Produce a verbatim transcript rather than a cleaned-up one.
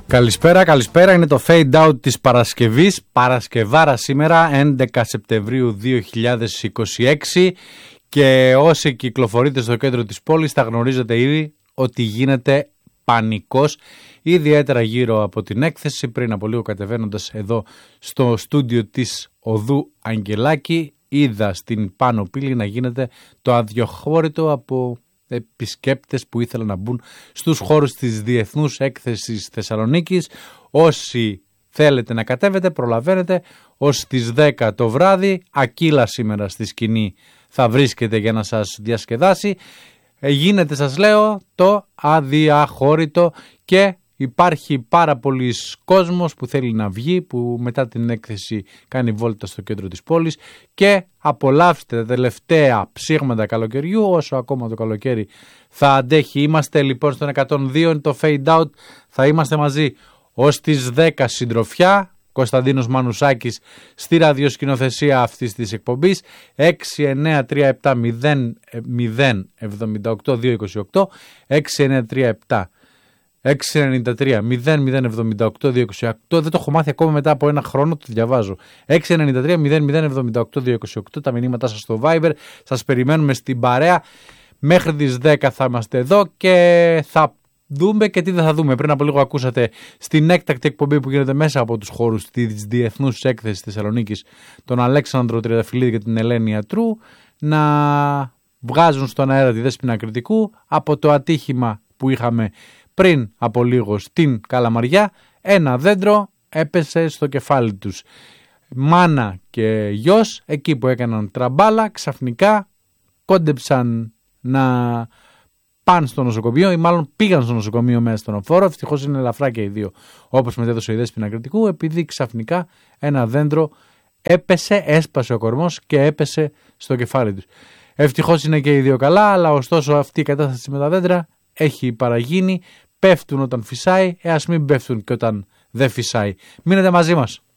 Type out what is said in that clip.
Καλησπέρα, καλησπέρα. Είναι το Fade Out της Παρασκευής. Παρασκευάρα σήμερα, έντεκα Σεπτεμβρίου δύο χιλιάδες είκοσι έξι. Και όσοι κυκλοφορείτε στο κέντρο της πόλης θα γνωρίζετε ήδη ότι γίνεται πανικός, ιδιαίτερα γύρω από την έκθεση. Πριν από λίγο κατεβαίνοντας εδώ στο στούντιο της Οδού Αγγελάκη, είδα στην πάνω πύλη να γίνεται το αδιοχώρητο από επισκέπτες που ήθελαν να μπουν στους χώρους της Διεθνούς Έκθεσης Θεσσαλονίκης. Όσοι θέλετε να κατέβετε, προλαβαίνετε, ως τις δέκα το βράδυ, Ακύλα σήμερα στη σκηνή θα βρίσκεται για να σας διασκεδάσει. Ε, γίνεται, σας λέω, το αδιαχώρητο και υπάρχει πάρα πολλοί κόσμος που θέλει να βγει, που μετά την έκθεση κάνει βόλτα στο κέντρο της πόλης, και απολαύστε τα τελευταία ψήγματα καλοκαιριού όσο ακόμα το καλοκαίρι θα αντέχει. Είμαστε λοιπόν στον εκατόν δύο, είναι το Fade Out, θα είμαστε μαζί ως τις δέκα συντροφιά. Κωνσταντίνος Μανουσάκης στη ραδιοσκηνοθεσία αυτής της εκπομπής. Έξι εννέα τρία επτά μηδέν μηδέν εβδομήντα οκτώ διακόσια είκοσι οκτώ, έξι εννέα τρία επτά έξι εννέα τρία μηδέν μηδέν εβδομήντα οκτώ διακόσια είκοσι οκτώ. Δεν το έχω μάθει ακόμα μετά από ένα χρόνο, το διαβάζω. έξι εννέα τρία μηδέν μηδέν εβδομήντα οκτώ διακόσια είκοσι οκτώ. Τα μηνύματά σας στο Viber. Σας περιμένουμε στην παρέα. Μέχρι τις δέκα θα είμαστε εδώ και θα δούμε και τι δεν θα δούμε. Πριν από λίγο ακούσατε στην έκτακτη εκπομπή που γίνεται μέσα από τους χώρους της Διεθνούς Έκθεσης Θεσσαλονίκης τον Αλέξανδρο Τριανταφυλλίδη και την Ελένη Ατρού να βγάζουν στον αέρα τη Δέσποινα Κρητικού από το ατύχημα που είχαμε πριν από λίγο στην Καλαμαριά. Ένα δέντρο έπεσε στο κεφάλι τους. Μάνα και γιος, εκεί που έκαναν τραμπάλα, ξαφνικά κόντεψαν να πάνε στο νοσοκομείο, ή μάλλον πήγαν στο νοσοκομείο μέσα στον οφόρο. Ευτυχώς είναι ελαφρά και οι δύο, όπως μετέδωσε η Δέσποινα Κρητικού, επειδή ξαφνικά ένα δέντρο έπεσε, έσπασε ο κορμός και έπεσε στο κεφάλι τους. Ευτυχώς είναι και οι δύο καλά, αλλά ωστόσο αυτή η κατάσταση με τα δέντρα έχει παραγίνει. Πέφτουν όταν φυσάει, ε, ας μην πέφτουν και όταν δεν φυσάει. Μείνετε μαζί μας.